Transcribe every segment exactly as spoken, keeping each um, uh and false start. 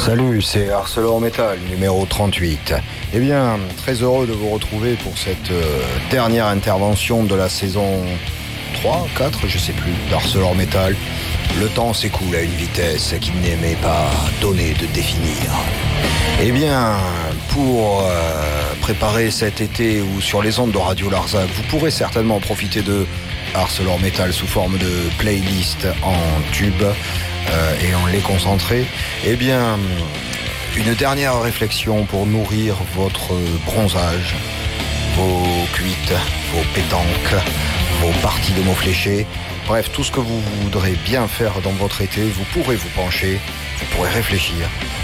Salut, c'est ArcelorMittal, numéro trente-huit. Eh bien, très heureux de vous retrouver pour cette euh, dernière intervention de la saison trois, quatre, je sais plus, d'ArcelorMittal. Le temps s'écoule à une vitesse qu'il n'aimait pas donner de définir. Eh bien, pour euh, préparer cet été ou sur les ondes de Radio Larzac, vous pourrez certainement profiter de ArcelorMittal sous forme de playlist en tube euh, et en les concentré. Eh bien, une dernière réflexion pour nourrir votre bronzage, vos cuites, vos pétanques, vos parties de mots fléchés. Bref, tout ce que vous voudrez bien faire dans votre été, vous pourrez vous pencher, vous pourrez réfléchir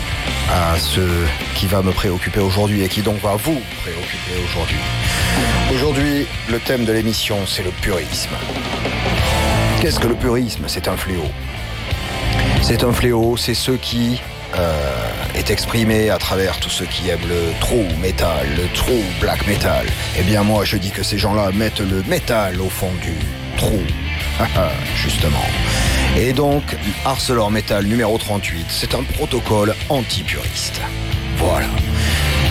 à ce qui va me préoccuper aujourd'hui et qui donc va vous préoccuper aujourd'hui. Aujourd'hui, le thème de l'émission, c'est le purisme. Qu'est-ce que le purisme ? C'est un fléau. C'est un fléau, c'est ce qui euh, est exprimé à travers tous ceux qui aiment le true metal, le true black metal. Eh bien moi, je dis que ces gens-là mettent le métal au fond du trou. Justement. Et donc, ArcelorMittal numéro trente-huit, c'est un protocole anti-puriste. Voilà. Pourquoi ?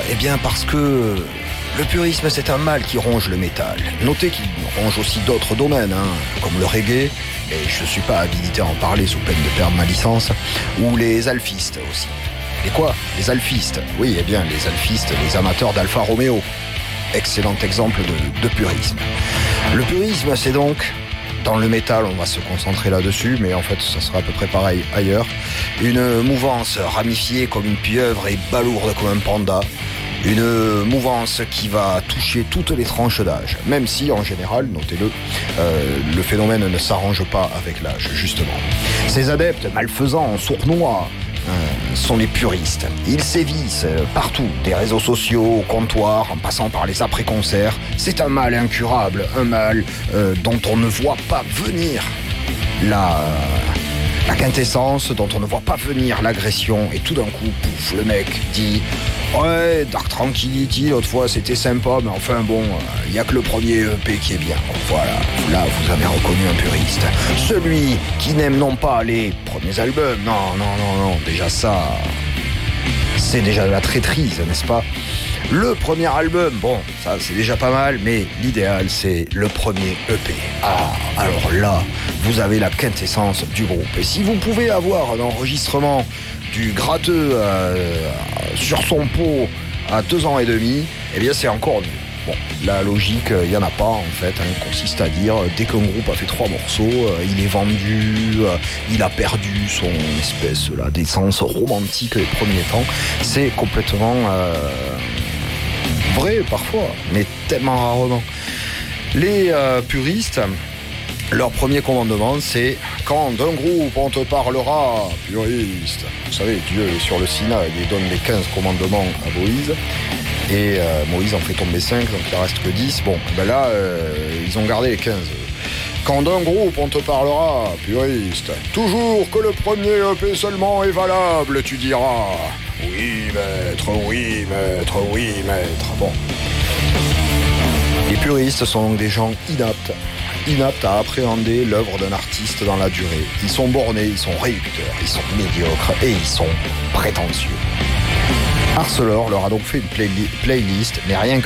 Eh bien parce que le purisme, c'est un mal qui ronge le métal. Notez qu'il ronge aussi d'autres domaines, hein, comme le reggae, et je ne suis pas habilité à en parler sous peine de perdre ma licence, ou les alfistes aussi. Et quoi ? Les alfistes. Oui, eh bien, les alfistes, les amateurs d'Alfa Romeo. Excellent exemple de, de purisme. Le purisme, c'est donc, dans le métal, on va se concentrer là-dessus, mais en fait, ça sera à peu près pareil ailleurs, une mouvance ramifiée comme une pieuvre et balourde comme un panda. Une mouvance qui va toucher toutes les tranches d'âge, même si, en général, notez-le, euh, le phénomène ne s'arrange pas avec l'âge, justement. Ces adeptes malfaisants, sournois, euh, sont les puristes. Ils sévissent partout, des réseaux sociaux, au comptoir, en passant par les après-concerts. C'est un mal incurable, un mal euh, dont on ne voit pas venir la... La quintessence dont on ne voit pas venir l'agression, et tout d'un coup, pouf, le mec dit « Ouais, Dark Tranquillity, l'autre fois c'était sympa, mais enfin bon, il euh, n'y a que le premier E P qui est bien. » Voilà, là vous avez reconnu un puriste. Celui qui n'aime non pas les premiers albums, non, non, non, non, déjà ça, c'est déjà de la traîtrise, n'est-ce pas ? Le premier album, bon, ça c'est déjà pas mal, mais l'idéal c'est le premier E P. Ah, alors là, vous avez la quintessence du groupe. Et si vous pouvez avoir un enregistrement du gratteux euh, sur son pot à deux ans et demi, eh bien c'est encore mieux. Bon, la logique, il n'y en a pas en fait, hein, consiste à dire, dès qu'un groupe a fait trois morceaux, euh, il est vendu, euh, il a perdu son espèce là, d'essence romantique des premiers temps. C'est complètement... Euh, vrai parfois, mais tellement rarement. Les euh, puristes, leur premier commandement, c'est quand d'un groupe on te parlera, puriste. Vous savez, Dieu est sur le Sinaï, il donne les quinze commandements à Moïse, et euh, Moïse en fait tomber cinq, donc il ne reste que dix. Bon, ben là, euh, ils ont gardé les quinze. Quand d'un groupe on te parlera, puriste, toujours que le premier E P seulement est valable, tu diras. Oui, maître, oui, maître, oui, maître. Bon. Les puristes sont donc des gens inaptes, inaptes à appréhender l'œuvre d'un artiste dans la durée. Ils sont bornés, ils sont réducteurs, ils sont médiocres et ils sont prétentieux. Arcelor leur a donc fait une play- playlist, mais rien que